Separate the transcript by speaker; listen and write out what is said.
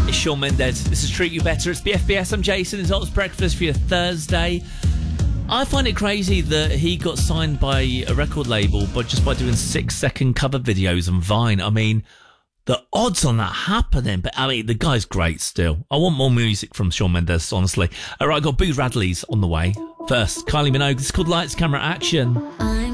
Speaker 1: It's Shawn Mendes. This is Treat You Better. It's BFBS. I'm Jason. It's Ops Breakfast for your Thursday. I find it crazy that he got signed by a record label by doing 6-second cover videos on Vine. I mean, the odds on that happening. But I mean, the guy's great still. I want more music from Shawn Mendes, honestly. All right, I got Boo Radley's on the way. First, Kylie Minogue. It's called Lights, Camera, Action.